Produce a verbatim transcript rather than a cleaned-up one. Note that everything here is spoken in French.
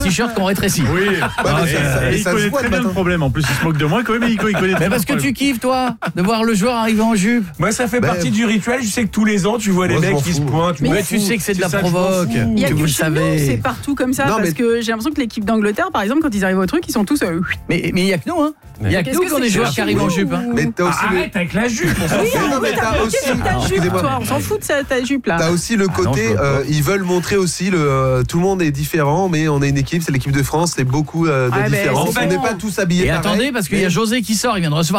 T-shirt qu'on rétrécit. Oui, bah, ah, et, ça, ça, et et il ça connaît se voit très de bien le matin. problème. En plus, il se moque de moi quand même, mais il connaît très Mais bien parce que le tu problème. kiffes, toi, de voir le joueur arriver en jupe. Moi, ça fait Ben, partie du rituel. Je sais que tous les ans, tu vois les moi, je mecs m'en qui se fous. pointent. je Mais m'en tu fous. sais que c'est de la ça que je m'en provoque. fous. Il y a Que que vous le chez nous, savez. c'est partout comme ça, Non, parce mais- que j'ai l'impression que l'équipe d'Angleterre, par exemple, quand ils arrivent au truc, ils sont tous. euh, Mais mais il y a que nous, hein. Il y a que Qu'est-ce nous que qui ont c'est des que joueurs ça qui arrivent en jupe. Hein. Mais t'as aussi Ah, le... arrête avec la jupe. on s'en Oui, fout. Mais non, ah, mais oui, t'as t'as aussi- bloqué sur ta Alors, jupe, excusez-moi. toi. On s'en fout de sa- ta jupe là. T'as aussi le Ah non, côté, je vois pas. euh, ils veulent montrer aussi le, euh, tout le monde est différent, mais on est une équipe, c'est l'équipe de France, c'est beaucoup euh, de Ah, ben, différence. c'est On n'est bon. pas tous habillés Et pareil. attendez, parce qu'il y a mais- José qui sort, il vient de recevoir